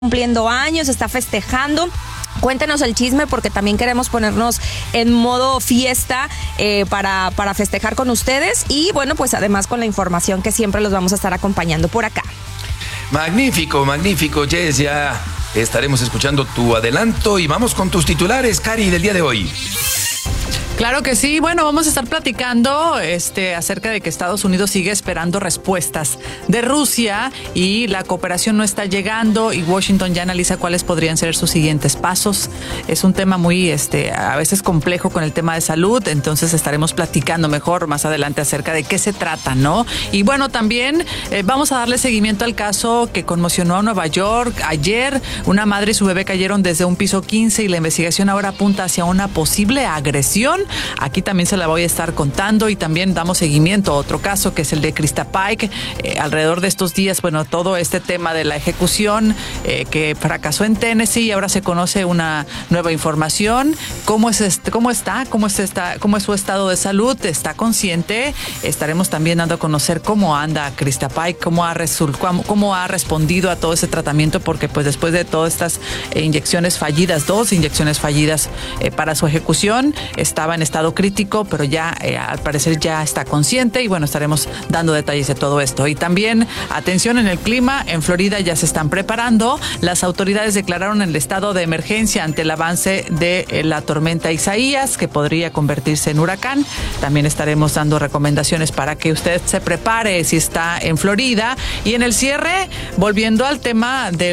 cumpliendo años, está festejando. Cuéntenos el chisme porque también queremos ponernos en modo fiesta para festejar con ustedes y bueno, pues además con la información que siempre los vamos a estar acompañando por acá. Magnífico, Jess, ya estaremos escuchando tu adelanto y vamos con tus titulares, Cari, del día de hoy. Claro que sí. Bueno, vamos a estar platicando acerca de que Estados Unidos sigue esperando respuestas de Rusia y la cooperación no está llegando y Washington ya analiza cuáles podrían ser sus siguientes pasos. Es un tema muy a veces complejo con el tema de salud, entonces estaremos platicando mejor más adelante acerca de qué se trata, ¿no? Y bueno, también vamos a darle seguimiento al caso que conmocionó a Nueva York. Ayer una madre y su bebé cayeron desde un piso 15 y la investigación ahora apunta hacia una posible agresión. Aquí también se la voy a estar contando y también damos seguimiento a otro caso que es el de Krista Pike. Alrededor de estos días, bueno, todo este tema de la ejecución que fracasó en Tennessee y ahora se conoce una nueva información. ¿Cómo es su estado de salud? ¿Está consciente? Estaremos también dando a conocer cómo anda Krista Pike, cómo ha respondido a todo ese tratamiento, porque pues después de todas estas inyecciones fallidas, 2 inyecciones fallidas para su ejecución, estaba en estado crítico, pero ya al parecer ya está consciente y bueno, estaremos dando detalles de todo esto. Y también atención en el clima, en Florida ya se están preparando. Las autoridades declararon el estado de emergencia ante el avance de la tormenta Isaías, que podría convertirse en huracán. También estaremos dando recomendaciones para que usted se prepare si está en Florida. Y en el cierre, volviendo al tema el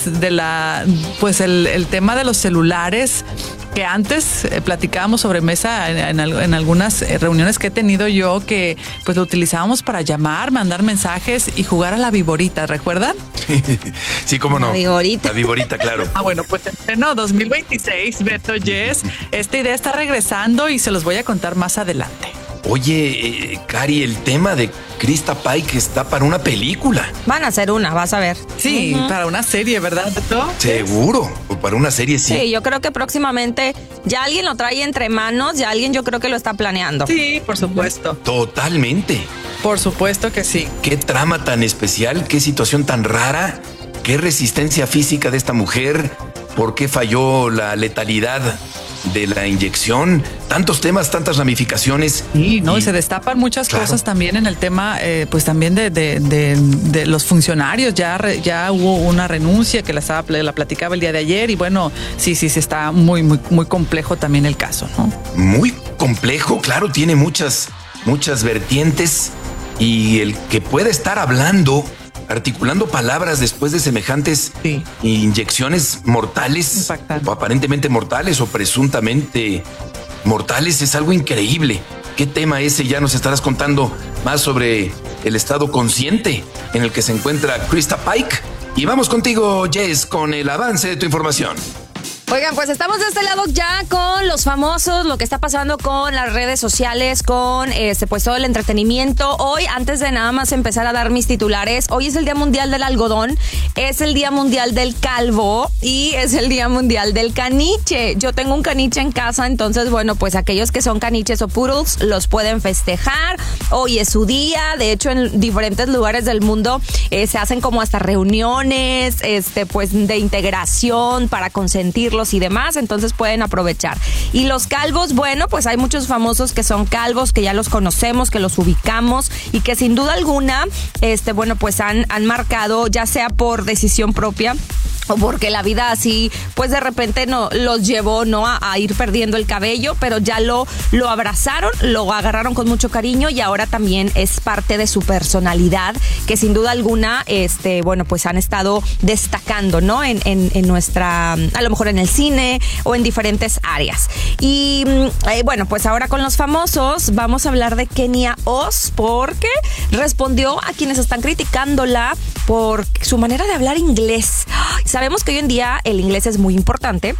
tema de los celulares, que antes platicábamos sobre mesa en algunas reuniones que he tenido yo, que pues lo utilizábamos para llamar, mandar mensajes y jugar a la viborita, ¿recuerdan? Sí, cómo no. La viborita. La viborita, claro. Bueno, pues en 2026, Beto, Jess, esta idea está regresando y se los voy a contar más adelante. Oye, Cari, el tema de Krista Pike está para una película. Van a hacer una, vas a ver. Sí, para una serie, ¿verdad, Beto? Seguro, para una serie sí. Sí, yo creo que próximamente ya alguien lo trae entre manos, ya alguien yo creo que lo está planeando. Sí, por supuesto. Totalmente. Por supuesto que sí. Qué trama tan especial, qué situación tan rara, qué resistencia física de esta mujer, por qué falló la letalidad de la inyección, tantos temas, tantas ramificaciones. Sí, no, y se destapan muchas cosas también en el tema, pues también de los funcionarios. Ya hubo una renuncia que la platicaba el día de ayer y bueno, sí, está muy, muy, muy complejo también el caso, ¿no? Muy complejo, claro, tiene muchas vertientes y el que pueda estar articulando palabras después de semejantes inyecciones mortales, o aparentemente mortales o presuntamente mortales, es algo increíble. ¿Qué tema ese? Ya nos estarás contando más sobre el estado consciente en el que se encuentra Krista Pike. Y vamos contigo, Jess, con el avance de tu información. Oigan, pues estamos de este lado ya con los famosos, lo que está pasando con las redes sociales, con pues todo el entretenimiento. Hoy, antes de nada más empezar a dar mis titulares, hoy es el Día Mundial del Algodón, es el Día Mundial del Calvo y es el Día Mundial del Caniche. Yo tengo un caniche en casa, entonces bueno, pues aquellos que son caniches o poodles los pueden festejar. Hoy es su día, de hecho en diferentes lugares del mundo se hacen como hasta reuniones, pues de integración para consentirlos y demás, entonces pueden aprovechar. Y los calvos, bueno, pues hay muchos famosos que son calvos, que ya los conocemos, que los ubicamos y que sin duda alguna, bueno, pues han marcado, ya sea por decisión propia o porque la vida así, pues de repente no los llevó no a ir perdiendo el cabello, pero ya lo abrazaron, lo agarraron con mucho cariño y ahora también es parte de su personalidad, que sin duda alguna, bueno, pues han estado destacando, ¿no? En nuestra, a lo mejor en el cine o en diferentes áreas. Y bueno, pues ahora con los famosos vamos a hablar de Kenia Oz, porque respondió a quienes están criticándola por su manera de hablar inglés. Sabemos que hoy en día el inglés es muy importante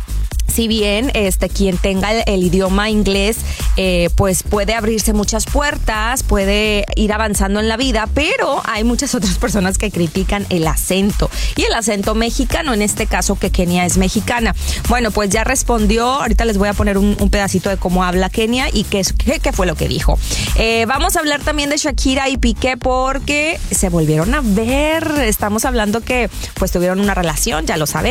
si bien quien tenga el idioma inglés, pues puede abrirse muchas puertas, puede ir avanzando en la vida, pero hay muchas otras personas que critican el acento, y el acento mexicano, en este caso que Kenia es mexicana. Bueno, pues ya respondió, ahorita les voy a poner un pedacito de cómo habla Kenia y qué fue lo que dijo. Vamos a hablar también de Shakira y Piqué porque se volvieron a ver. Estamos hablando que pues tuvieron una relación, ya lo saben.